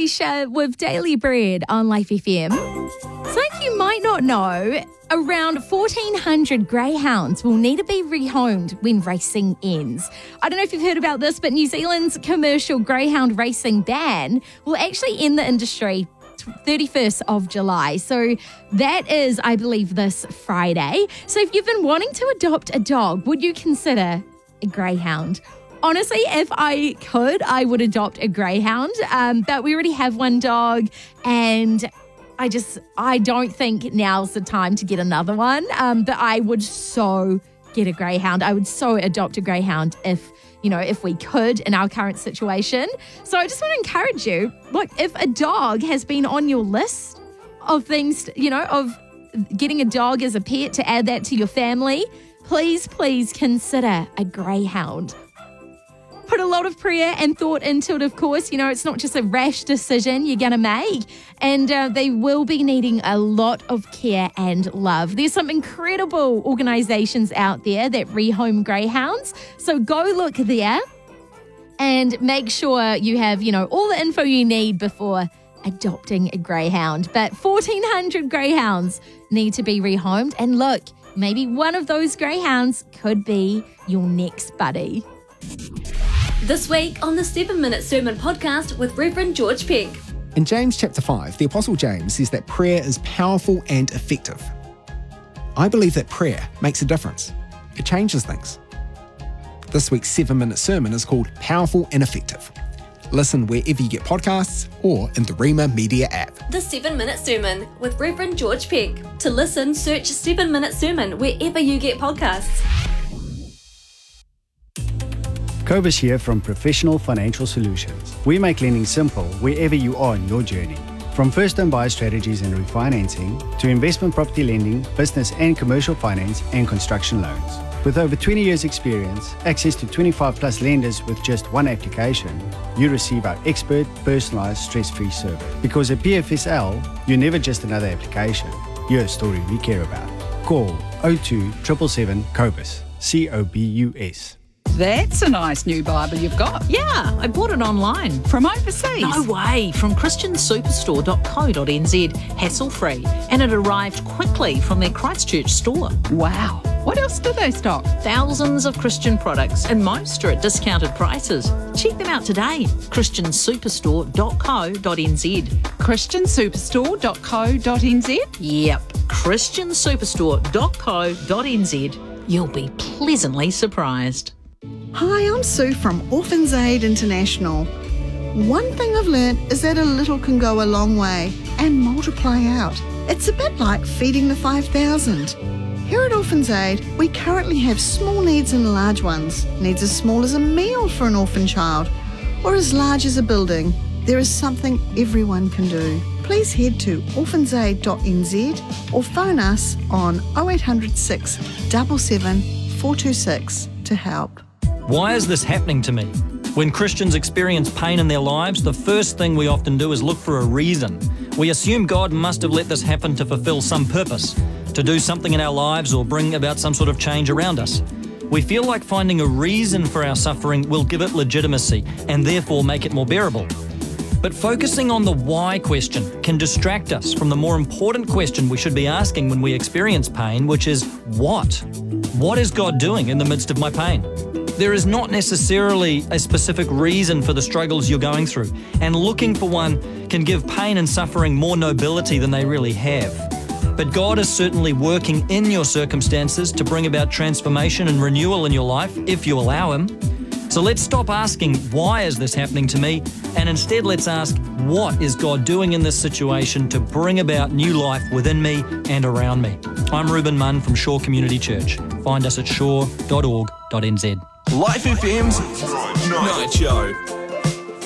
Alicia with Daily Bread on Life FM. Something you might not know, around 1,400 greyhounds will need to be rehomed when racing ends. I don't know if you've heard about this, but New Zealand's commercial greyhound racing ban will actually end the industry 31st of July. So that is, I believe, this Friday. So if you've been wanting to adopt a dog, would you consider a greyhound? Honestly, if I could, I would adopt a greyhound. But we already have one dog, and I don't think now's the time to get another one. But I would so get a greyhound. I would so adopt a greyhound if we could in our current situation. So I just want to encourage you, look, if a dog has been on your list of things, of getting a dog as a pet to add that to your family, please consider a greyhound. Put a lot of prayer and thought into it, of course. It's not just a rash decision you're going to make. And they will be needing a lot of care and love. There's some incredible organisations out there that rehome greyhounds. So go look there and make sure you have, all the info you need before adopting a greyhound. But 1,400 greyhounds need to be rehomed. And look, maybe one of those greyhounds could be your next buddy. This week on the 7 Minute Sermon Podcast with Reverend George Peck. In James chapter 5, the Apostle James says that prayer is powerful and effective. I believe that prayer makes a difference. It changes things. This week's 7 Minute Sermon is called Powerful and Effective. Listen wherever you get podcasts or in the Rima Media app. The 7 Minute Sermon with Reverend George Peck. To listen, search 7 Minute Sermon wherever you get podcasts. Cobus here from Professional Financial Solutions. We make lending simple wherever you are in your journey. From first-time buyer strategies and refinancing to investment property lending, business and commercial finance and construction loans. With over 20 years experience, access to 25 plus lenders with just one application, you receive our expert, personalised, stress-free service. Because at PFSL, you're never just another application. You're a story we care about. Call 02 777 COBUS. COBUS. That's a nice new Bible you've got. Yeah, I bought it online. From overseas? No way, from christiansuperstore.co.nz, hassle-free, and it arrived quickly from their Christchurch store. Wow. What else do they stock? Thousands of Christian products, and most are at discounted prices. Check them out today, christiansuperstore.co.nz. christiansuperstore.co.nz? Yep, christiansuperstore.co.nz. You'll be pleasantly surprised. Hi, I'm Sue from Orphans Aid International. One thing I've learnt is that a little can go a long way and multiply out. It's a bit like feeding the 5,000. Here at Orphans Aid, we currently have small needs and large ones. Needs as small as a meal for an orphan child, or as large as a building. There is something everyone can do. Please head to orphansaid.nz or phone us on 0800 677 426 to help. Why is this happening to me? When Christians experience pain in their lives, the first thing we often do is look for a reason. We assume God must have let this happen to fulfill some purpose, to do something in our lives or bring about some sort of change around us. We feel like finding a reason for our suffering will give it legitimacy and therefore make it more bearable. But focusing on the why question can distract us from the more important question we should be asking when we experience pain, which is what? What is God doing in the midst of my pain? There is not necessarily a specific reason for the struggles you're going through, and looking for one can give pain and suffering more nobility than they really have. But God is certainly working in your circumstances to bring about transformation and renewal in your life if you allow Him. So let's stop asking, why is this happening to me? And instead let's ask, what is God doing in this situation to bring about new life within me and around me? I'm Reuben Munn from Shore Community Church. Find us at shore.org.nz. Life FM's Night Show.